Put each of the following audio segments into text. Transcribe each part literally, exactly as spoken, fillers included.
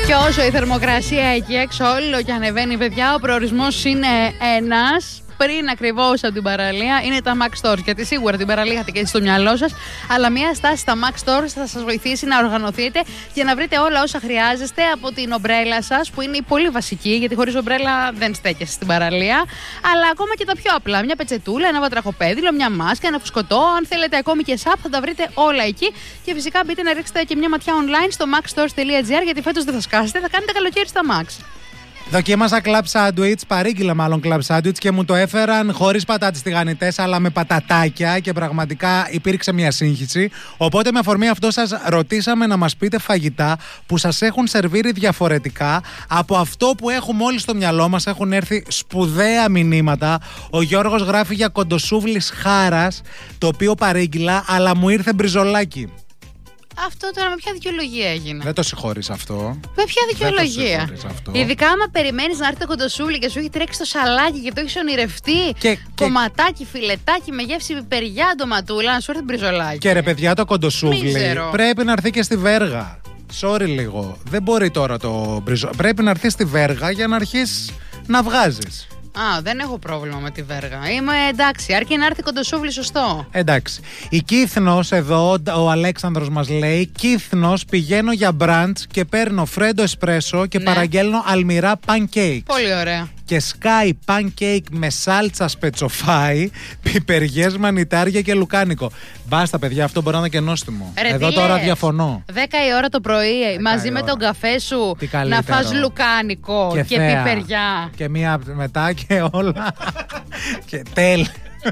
Και όσο η θερμοκρασία εκεί έξω όλο και ανεβαίνει, παιδιά, ο προορισμός είναι ένας. Πριν ακριβώς από την παραλία είναι τα Max Stores. Γιατί σίγουρα την παραλία είχατε και έτσι στο μυαλό σας. Αλλά μια στάση στα Max Stores θα σας βοηθήσει να οργανωθείτε για να βρείτε όλα όσα χρειάζεστε από την ομπρέλα σας, που είναι η πολύ βασική. Γιατί χωρίς ομπρέλα δεν στέκεσαι στην παραλία. Αλλά ακόμα και τα πιο απλά. Μια πετσετούλα, ένα βατραχοπέδιλο, μια μάσκα, ένα φουσκωτό. Αν θέλετε ακόμη και σαπ, θα τα βρείτε όλα εκεί. Και φυσικά μπείτε να ρίξετε και μια ματιά online στο maxstores.gr, γιατί φέτος δεν θα σκάσετε, θα κάνετε καλοκαίρι στα Max. Δοκίμασα club sandwich, παρήγγειλα μάλλον club sandwich και μου το έφεραν χωρίς πατάτες τηγανιτές, αλλά με πατατάκια και πραγματικά υπήρξε μια σύγχυση. Οπότε με αφορμή αυτό σας ρωτήσαμε να μας πείτε φαγητά που σας έχουν σερβίρει διαφορετικά από αυτό που έχουμε όλοι στο μυαλό μας. Έχουν έρθει σπουδαία μηνύματα. Ο Γιώργος γράφει για κοντοσούβλης χάρας, το οποίο παρήγγειλα, αλλά μου ήρθε μπριζολάκι. Αυτό τώρα με ποια δικαιολογία έγινε? Δεν το συγχωρείς αυτό. Με ποια δικαιολογία? Αυτό. Ειδικά άμα περιμένεις να έρθει το κοντοσούβλι και σου έχει τρέξει το σαλάκι και το έχει ονειρευτεί. Και, κομματάκι, και... φιλετάκι με γεύση πιπεριά, ντοματούλα, να σου έρθει μπριζολάκι. Και ρε παιδιά, το κοντοσούβλι πρέπει να έρθει και στη Βέργα. Sorry λίγο. Δεν μπορεί τώρα το μπριζολάκι. Πρέπει να έρθει στη Βέργα για να αρχίσεις να βγάζεις. Α, δεν έχω πρόβλημα με τη Βέργα. Είμαι εντάξει, αρκεί να έρθει κοντοσούβλι σωστό. Εντάξει. Η Κύθνος εδώ, ο Αλέξανδρος μας λέει: Κύθνος, πηγαίνω για μπραντς και παίρνω φρέντο εσπρέσο και ναι. παραγγέλνω αλμυρά pancakes. Πολύ ωραία. Και σκάει pancake με σάλτσα σπετσοφάι, πιπεριές, μανιτάρια και λουκάνικο. Μπάστα, παιδιά, αυτό μπορεί να είναι και νόστιμο. Ρε, εδώ τώρα λες? Διαφωνώ. δέκα η ώρα το πρωί, μαζί με τον καφέ σου, να φας λουκάνικο και, και πιπεριά. Και μία μετά και όλα. Και τέλει.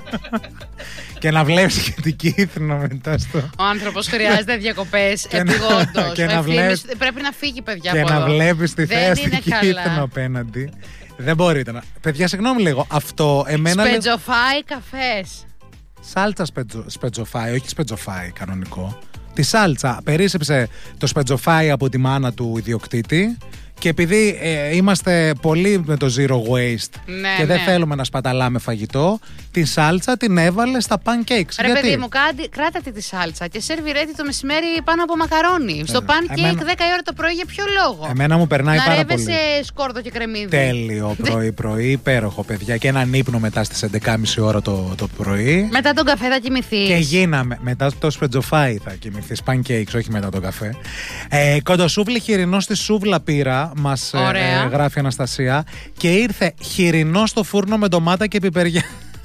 Και να βλέπεις και την Κύθνο μετά στο... Ο άνθρωπος χρειάζεται διακοπές επειγόντως. Βλέπεις... Πρέπει να φύγει, παιδιά, και από να εδώ. βλέπεις τη θέα στην Κύθνο απέναντι. Δεν μπορείτε να... Παιδιά, συγγνώμη λίγο. Αυτό εμένα... Σπετζοφάι καφές. Σάλτσα σπετζο... σπετζοφάι, όχι σπετζοφάι κανονικό. Τη σάλτσα. Περίσσεψε το σπετζοφάι από τη μάνα του ιδιοκτήτη. Και επειδή ε, είμαστε πολύ με το zero waste ναι, και δεν ναι. θέλουμε να σπαταλάμε φαγητό, τη σάλτσα την έβαλε στα pancakes. Ρε γιατί? παιδί μου, κάντι, κράτατε τη σάλτσα και σερβιρέτη το μεσημέρι πάνω από μακαρόνι. Ε, Στο pancake εμένα... δέκα η ώρα το πρωί, για ποιο λόγο? Εμένα μου περνάει να πάρα πολύ. Να ρεύεσαι σκόρδο και κρεμμύδι. Τέλειο πρωί-πρωί, υπέροχο, παιδιά. Και έναν ύπνο μετά στις έντεκα και μισή ώρα το, το πρωί. Μετά τον καφέ θα κοιμηθείς. Και γίναμε. Μετά το σπετζοφάι θα κοιμηθείς. Pancakes, όχι μετά τον καφέ. Ε, κοντοσούβλι χοιρινό στη σούβλα πήρα. Μας ε, γράφει η Αναστασία. Και ήρθε χοιρινό στο φούρνο με ντομάτα και πιπεριά.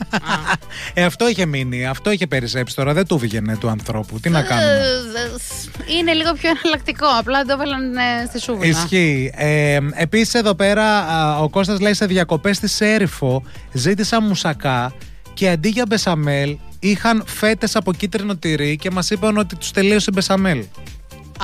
ε, αυτό είχε μείνει, αυτό είχε περισσέψει τώρα. Δεν του βγαινε του ανθρώπου. Τι να κάνουμε. Είναι λίγο πιο εναλλακτικό. Απλά το έβαλαν στη σούβλα. Ισχύει. Ε, Επίσης εδώ πέρα ο Κώστας λέει: σε διακοπές στη Σέριφο ζήτησα μουσακά και αντί για μπεσαμέλ είχαν φέτες από κίτρινο τυρί και μας είπαν ότι τους τελείωσε η μπεσαμέλ.